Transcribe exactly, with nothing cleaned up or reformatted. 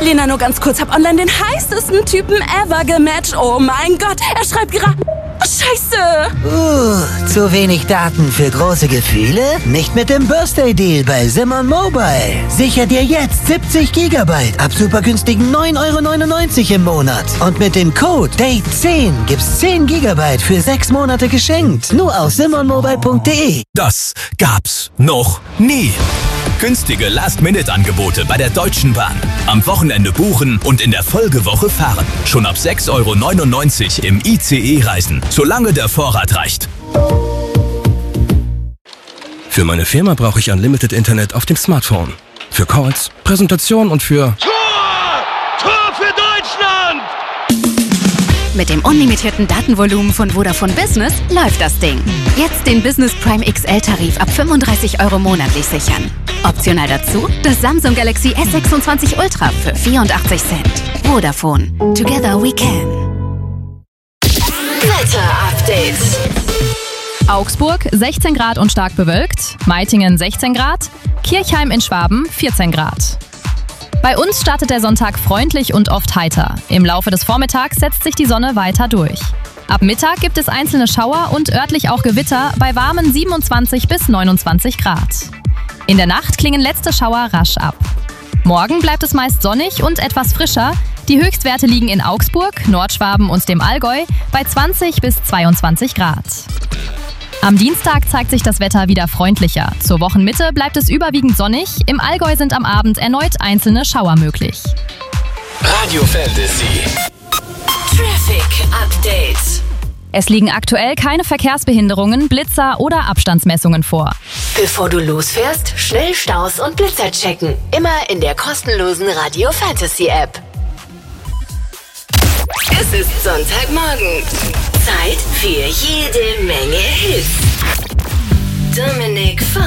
Lena, nur ganz kurz, hab online den heißesten Typen ever gematcht. Oh mein Gott, er schreibt gerade... Scheiße! Uh, zu wenig Daten für große Gefühle? Nicht mit dem Birthday-Deal bei Simon Mobile. Sicher dir jetzt siebzig Gigabyte ab super günstigen neun Euro neunundneunzig im Monat. Und mit dem Code Date zehn gibt's zehn Gigabyte für sechs Monate geschenkt. Nur auf simon mobile punkt de. Das gab's noch nie. Günstige Last-Minute-Angebote bei der Deutschen Bahn. Am Wochenende buchen und in der Folgewoche fahren. Schon ab sechs Euro neunundneunzig im I C E reisen, solange der Vorrat reicht. Für meine Firma brauche ich Unlimited Internet auf dem Smartphone. Für Calls, Präsentation und für... Tor! Tor für Deutschland! Mit dem unlimitierten Datenvolumen von Vodafone Business läuft das Ding. Jetzt den Business Prime X L-Tarif ab fünfunddreißig Euro monatlich sichern. Optional dazu das Samsung Galaxy S sechsundzwanzig Ultra für vierundachtzig Cent. Vodafone. Together we can. Wetter-Update. Augsburg sechzehn Grad und stark bewölkt, Meitingen sechzehn Grad, Kirchheim in Schwaben vierzehn Grad. Bei uns startet der Sonntag freundlich und oft heiter. Im Laufe des Vormittags setzt sich die Sonne weiter durch. Ab Mittag gibt es einzelne Schauer und örtlich auch Gewitter bei warmen siebenundzwanzig bis neunundzwanzig Grad. In der Nacht klingen letzte Schauer rasch ab. Morgen bleibt es meist sonnig und etwas frischer. Die Höchstwerte liegen in Augsburg, Nordschwaben und dem Allgäu bei zwanzig bis zweiundzwanzig Grad. Am Dienstag zeigt sich das Wetter wieder freundlicher. Zur Wochenmitte bleibt es überwiegend sonnig. Im Allgäu sind am Abend erneut einzelne Schauer möglich. Radio Fantasy. Traffic Update. Es liegen aktuell keine Verkehrsbehinderungen, Blitzer oder Abstandsmessungen vor. Bevor du losfährst, schnell Staus und Blitzer checken. Immer in der kostenlosen Radio Fantasy App. Es ist Sonntagmorgen. Zeit für jede Menge Hits. Dominik